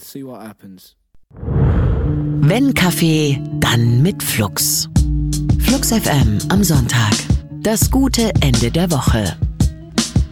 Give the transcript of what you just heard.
let's see what happens. Wenn Kaffee, dann mit Flux. Flux FM am Sonntag. Das gute Ende der Woche.